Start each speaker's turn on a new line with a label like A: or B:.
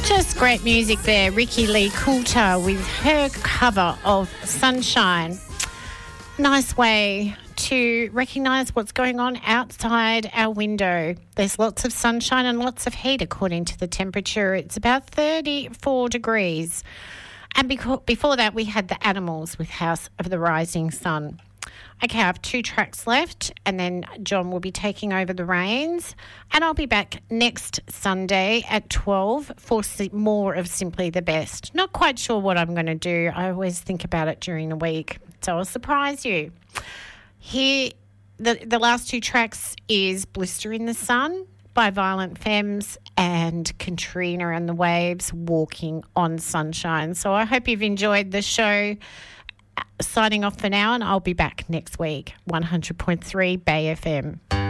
A: Just great music there. Ricky Lee Coulter with her cover of Sunshine. Nice way to recognise what's going on outside our window. There's lots of sunshine and lots of heat according to the temperature. It's about 34 degrees. And before that, we had the Animals with House of the Rising Sun. Okay, I have 2 tracks left and then John will be taking over the reins, and I'll be back next Sunday at 12 for more of Simply the Best. Not quite sure what I'm going to do. I always think about it during the week, so I'll surprise you. Here, the last 2 tracks is Blister in the Sun by Violent Femmes and Katrina and the Waves, Walking on Sunshine. So I hope you've enjoyed the show. Signing off for now, and I'll be back next week. 100.3 Bay FM.